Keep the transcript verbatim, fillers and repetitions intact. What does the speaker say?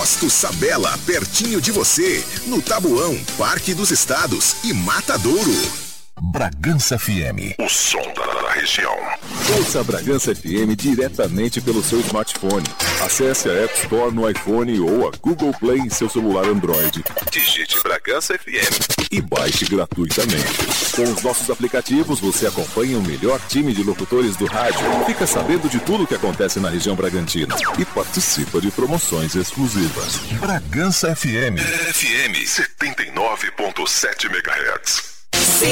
Posto Sabela, pertinho de você, no Tabuão, Parque dos Estados e Matadouro. Bragança F M, o som da região. Ouça a Bragança F M diretamente pelo seu smartphone. Acesse a App Store no iPhone ou a Google Play em seu celular Android. Digite Bragança F M e baixe gratuitamente. Com os nossos aplicativos, você acompanha o melhor time de locutores do rádio, fica sabendo de tudo o que acontece na região Bragantina e participa de promoções exclusivas. Bragança F M. F M setenta e nove ponto sete megahertz.